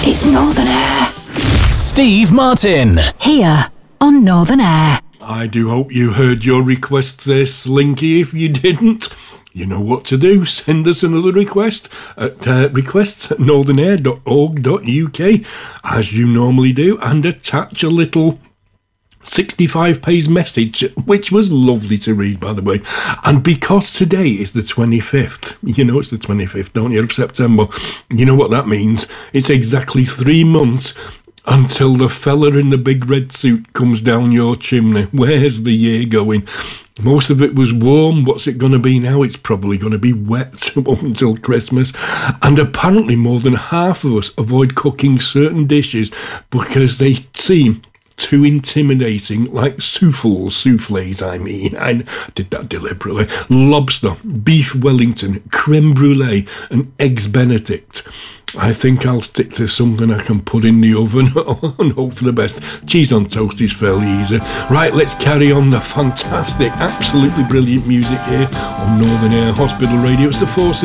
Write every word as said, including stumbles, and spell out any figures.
It's Northern Air. Steve Martin. Here on Northern Air. I do hope you heard your requests there, Slinky. If you didn't, you know what to do. Send us another request at uh, requests at northernair dot org dot U K, as you normally do, and attach a little sixty-five page message, which was lovely to read, by the way. And because today is the twenty-fifth, you know it's the twenty-fifth, don't you, of September, you know what that means. It's exactly three months until the fella in the big red suit comes down your chimney. Where's the year going? Most of it was warm. What's it going to be now? It's probably going to be wet up until Christmas. And apparently more than half of us avoid cooking certain dishes because they seem too intimidating, like souffles, souffles, I mean. I did that deliberately. Lobster, beef Wellington, creme brulee, and eggs Benedict. I think I'll stick to something I can put in the oven and hope for the best. Cheese on toast is fairly easy. Right, let's carry on the fantastic, absolutely brilliant music here on Northern Air Hospital Radio. It's the four